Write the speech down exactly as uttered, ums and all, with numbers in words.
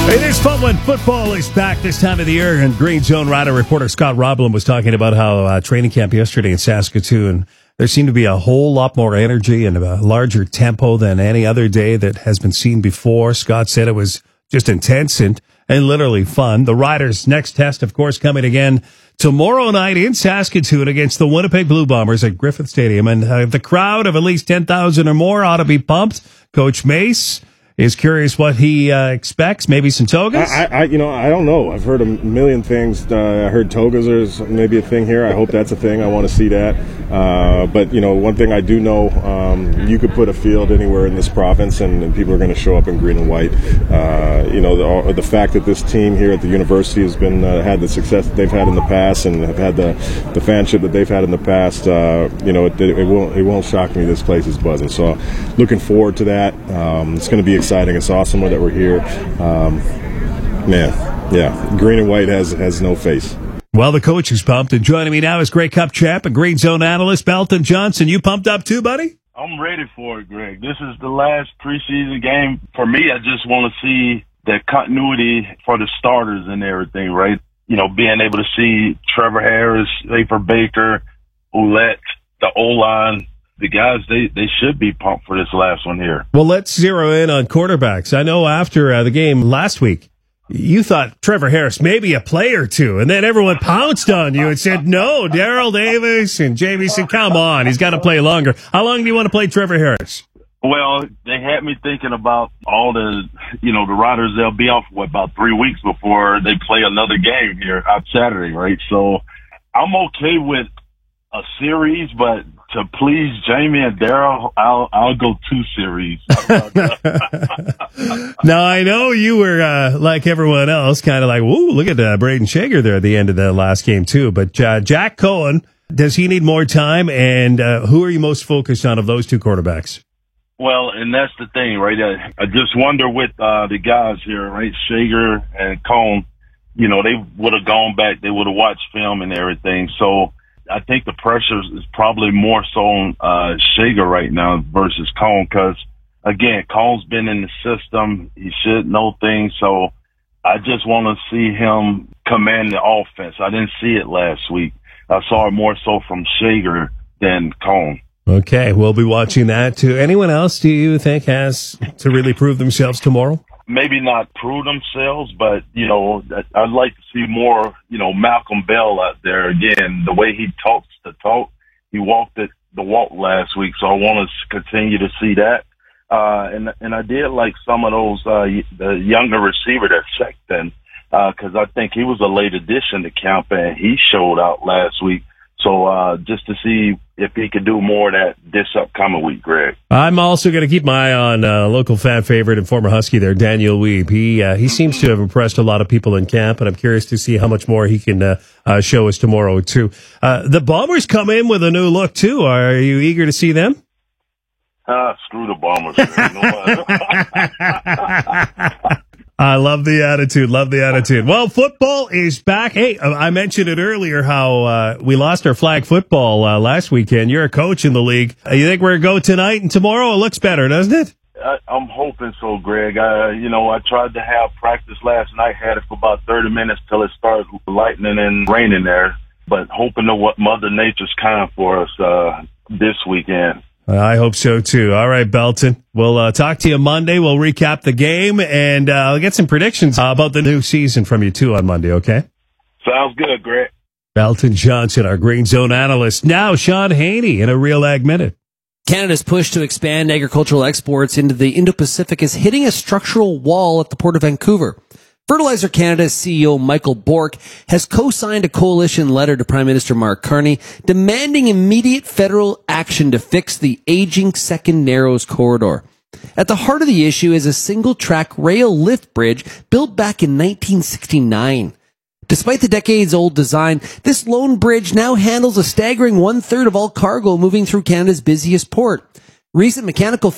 It is fun when football is back this time of the year, and Green Zone Rider reporter Scott Roblin was talking about how uh, training camp yesterday in Saskatoon, there seemed to be a whole lot more energy and a larger tempo than any other day that has been seen before. Scott said it was just intense and, and literally fun. The Riders' next test, of course, coming again tomorrow night in Saskatoon against the Winnipeg Blue Bombers at Griffith Stadium, and uh, the crowd of at least ten thousand or more ought to be pumped. Coach Mace is curious what he uh, expects. Maybe some togas? I, I, you know, I don't know. I've heard a million things. Uh, I heard togas is maybe a thing here. I hope that's a thing. I want to see that. Uh, but, you know, one thing I do know, um, you could put a field anywhere in this province and, and people are going to show up in green and white. Uh, you know, the, the fact that this team here at the university has been uh, had the success that they've had in the past and have had the, the fanship that they've had in the past, uh, you know, it, it, won't, it won't shock me this place is buzzing. So looking forward to that. Um, it's going to be exciting. Exciting. It's awesome that we're here. Um, man, yeah, green and white has has no face. Well, the coach is pumped, and joining me now is Grey Cup champ and Green Zone analyst Belton Johnson. You pumped up too, buddy? I'm ready for it, Greg. This is the last preseason game. For me, I just want to see the continuity for the starters and everything, right? You know, being able to see Trevor Harris, Afer Baker, Ouellette, the O-line. The guys, they, they should be pumped for this last one here. Well, let's zero in on quarterbacks. I know after uh, the game last week, you thought Trevor Harris maybe a play or two, and then everyone pounced on you and said, no, Daryl Davis, and Jamie said, come on, he's got to play longer. How long do you want to play Trevor Harris? Well, they had me thinking about all the, you know, the Riders, they'll be off, what, about three weeks before they play another game here on Saturday, right? So I'm okay with a series, but to please Jamie and Daryl, I'll I'll go two series. Now, I know you were, uh, like everyone else, kind of like, whoa, look at uh, Braden Shager there at the end of the last game, too. But uh, Jack Cohen, does he need more time? And uh, who are you most focused on of those two quarterbacks? Well, and that's the thing, right? I, I just wonder with uh, the guys here, right, Shager and Cohen, you know, they would have gone back, they would have watched film and everything. So I think the pressure is probably more so on uh, Shager right now versus Cohen because, again, Cohen's been in the system. He should know things. So I just want to see him command the offense. I didn't see it last week. I saw it more so from Shager than Cohen. Okay, we'll be watching that too. Anyone else do you think has to really prove themselves tomorrow? Maybe not prove themselves, but, you know, I'd like to see more, you know, Malcolm Bell out there. Again, the way he talks the talk, he walked it, the walk last week, so I want to continue to see that. Uh, and, and I did like some of those, uh, the younger receiver that Sexton, uh, cause I think he was a late addition to camp and he showed out last week. So, uh, just to see if he could do more of that this upcoming week, Greg. I'm also going to keep my eye on uh, local fan favorite and former Husky there, Daniel Weeb. He uh, he seems to have impressed a lot of people in camp, and I'm curious to see how much more he can uh, uh, show us tomorrow, too. Uh, the Bombers come in with a new look, too. Are you eager to see them? Ah, screw the Bombers. I love the attitude. Love the attitude. Well, football is back. Hey, I mentioned it earlier how uh, we lost our flag football uh, last weekend. You're a coach in the league. Uh, you think we're going to go tonight and tomorrow? It looks better, doesn't it? I, I'm hoping so, Greg. I, you know, I tried to have practice last night, had it for about thirty minutes till it started lightning and raining there, but hoping to what Mother Nature's kind for us uh, this weekend. I hope so, too. All right, Belton. We'll uh, talk to you Monday. We'll recap the game, and uh, I'll get some predictions uh, about the new season from you, too, on Monday, okay? Sounds good, Greg. Belton Johnson, our Green Zone analyst. Now, Sean Haney in a Real Ag Minute. Canada's push to expand agricultural exports into the Indo-Pacific is hitting a structural wall at the Port of Vancouver. Fertilizer Canada's C E O Michael Bork has co-signed a coalition letter to Prime Minister Mark Carney demanding immediate federal action to fix the aging Second Narrows corridor. At the heart of the issue is a single-track rail lift bridge built back in nineteen sixty-nine. Despite the decades-old design, this lone bridge now handles a staggering one-third of all cargo moving through Canada's busiest port. Recent mechanical